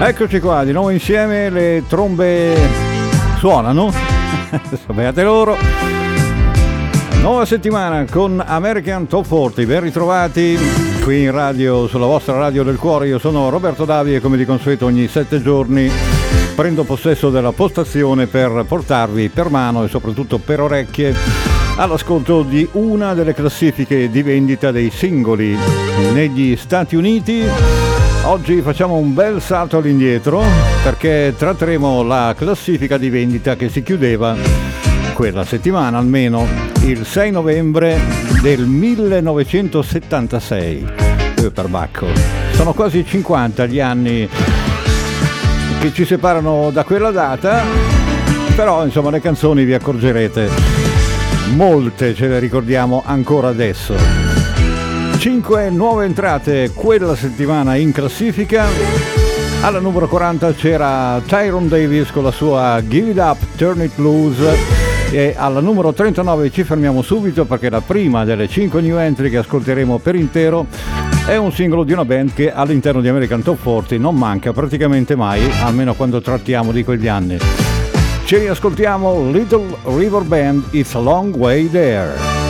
Eccoci qua, di nuovo insieme, le trombe suonano, sapete loro. Nuova settimana con American Top 40, ben ritrovati qui in radio, sulla vostra radio del cuore. Io sono Roberto Davi e come di consueto ogni 7 giorni prendo possesso della postazione per portarvi per mano e soprattutto per orecchie all'ascolto di una delle classifiche di vendita dei singoli negli Stati Uniti. Oggi facciamo un bel salto all'indietro perché tratteremo la classifica di vendita che si chiudeva quella settimana, almeno il 6 novembre del 1976. Perbacco. Sono quasi 50 gli anni che ci separano da quella data, però insomma le canzoni, vi accorgerete, molte ce le ricordiamo ancora adesso. 5 nuove entrate quella settimana in classifica. Alla numero 40 c'era Tyrone Davis con la sua Give It Up, Turn It Loose, e alla numero 39 ci fermiamo subito perché la prima delle 5 new entry che ascolteremo per intero è un singolo di una band che all'interno di American Top 40 non manca praticamente mai, almeno quando trattiamo di quegli anni. Ci riascoltiamo Little River Band, It's a Long Way There.